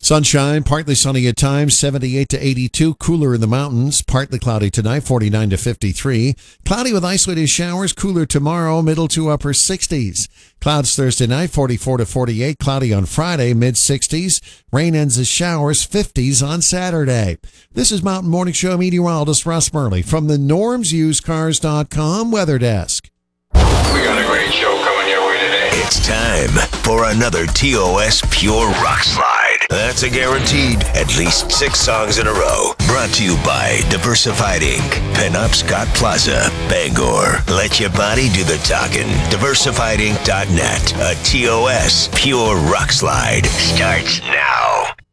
Sunshine, partly sunny at times, 78 to 82. Cooler in the mountains, partly cloudy tonight, 49 to 53. Cloudy with isolated showers, cooler tomorrow, middle to upper 60s. Clouds Thursday night, 44 to 48. Cloudy on Friday, mid 60s. Rain ends as showers, 50s on Saturday. This is Mountain Morning Show meteorologist Russ Murley from the NormsUsedCars.com weather desk. We got a great show coming your way today. It's time for another TOS Pure Rock Slide. That's a guaranteed at least 6 songs in a row. Brought to you by Diversified Inc., Penobscot Plaza, Bangor. Let your body do the talking. DiversifiedInc.net. A TOS Pure Rock Slide starts now.